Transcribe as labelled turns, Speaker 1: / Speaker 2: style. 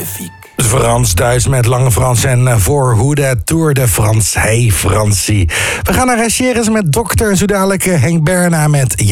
Speaker 1: magnifique.
Speaker 2: Frans Duits met Lange Frans en voorhoede Tour de France. Hey Fransie. We gaan naar Sjeres met dokter, zo dadelijk Henk Berna met